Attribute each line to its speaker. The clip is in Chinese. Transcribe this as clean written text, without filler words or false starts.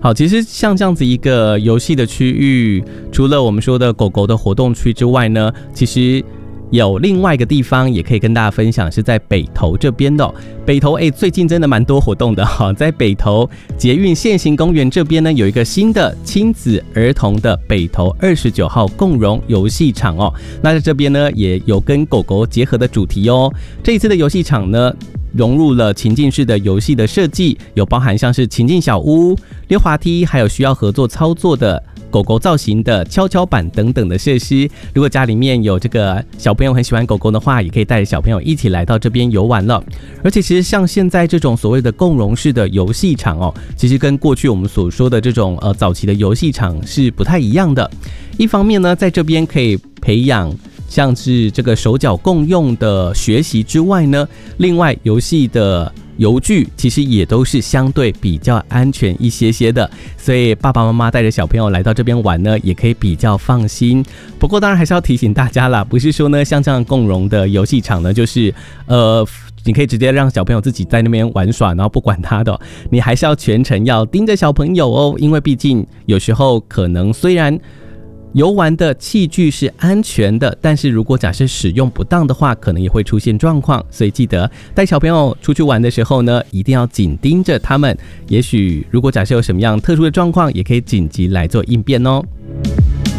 Speaker 1: 好，其实像这样子一个游戏的区域，除了我们说的狗狗的活动区之外呢，其实有另外一个地方也可以跟大家分享，是在北投这边的哦。北投最近真的蛮多活动的哈，在北投捷运现行公园这边呢，有一个新的亲子儿童的北投29号共融游戏场哦。那在这边呢，也有跟狗狗结合的主题哦。这一次的游戏场呢，融入了情境式的游戏的设计，有包含像是情境小屋、溜滑梯，还有需要合作操作的狗狗造型的跷跷板等等的设施。如果家里面有这个小朋友很喜欢狗狗的话，也可以带着小朋友一起来到这边游玩了。而且其实像现在这种所谓的共融式的游戏场哦，其实跟过去我们所说的这种早期的游戏场是不太一样的。一方面呢，在这边可以培养像是这个手脚共用的学习之外呢，另外游戏的游具其实也都是相对比较安全一些的，所以爸爸妈妈带着小朋友来到这边玩呢，也可以比较放心。不过当然还是要提醒大家啦，不是说呢像这样共融的游戏场呢，就是你可以直接让小朋友自己在那边玩耍，然后不管他的哦，你还是要全程要盯着小朋友哦，因为毕竟有时候可能虽然游玩的器具是安全的，但是如果假设使用不当的话，可能也会出现状况。所以记得带小朋友出去玩的时候呢，一定要紧盯着他们。也许如果假设有什么样特殊的状况，也可以紧急来做应变哦。